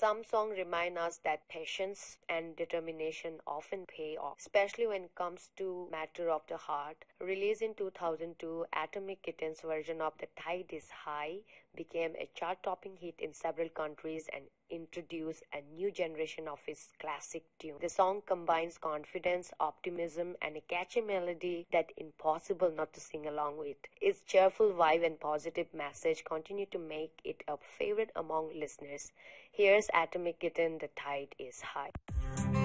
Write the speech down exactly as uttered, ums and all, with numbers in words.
Some songs remind us that patience and determination often pay off, especially when it comes to matter of the heart. Released in two thousand two, Atomic Kitten's version of The Tide is High became a chart-topping hit in several countries and introduced a new generation of his classic tune. The song combines confidence, optimism, and a catchy melody that impossible not to sing along with. Its cheerful vibe and positive message continue to make it a favorite among listeners. Here's Atomic Kitten, The Tide is High.